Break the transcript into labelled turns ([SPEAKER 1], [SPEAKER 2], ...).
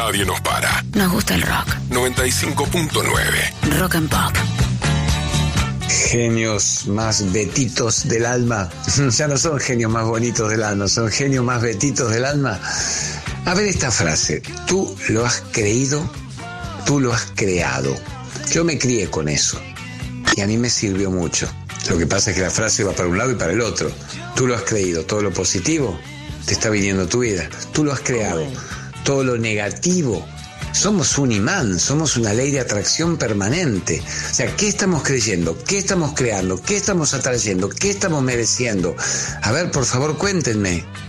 [SPEAKER 1] nadie nos para.
[SPEAKER 2] Nos gusta el rock.
[SPEAKER 1] 95.9.
[SPEAKER 2] Rock and Pop.
[SPEAKER 3] Genios más betitos del alma. Ya no son genios más bonitos del alma, son genios más betitos del alma. A ver esta frase. Tú lo has creído, tú lo has creado. Yo me crié con eso y a mí me sirvió mucho. Lo que pasa es que la frase va para un lado y para el otro. Tú lo has creído, todo lo positivo te está viniendo a tu vida. Tú lo has creado, todo lo negativo. Somos un imán, somos una ley de atracción permanente. O sea, ¿qué estamos creyendo? ¿Qué estamos creando? ¿Qué estamos atrayendo? ¿Qué estamos mereciendo? A ver, por favor, cuéntenme.